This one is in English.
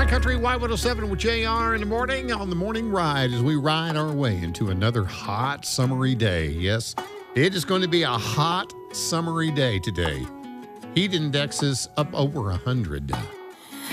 My Country Y107 with JR in the morning on the morning ride as we ride our way into another hot summery day. Yes, it is going to be a hot summery day today. Heat index is up over 100.